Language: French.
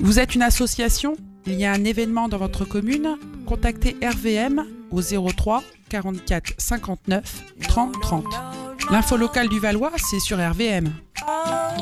Vous êtes une association? Il y a un événement dans votre commune? Contactez RVM au 03 44 59 30 30. L'info locale du Valois, c'est sur RVM.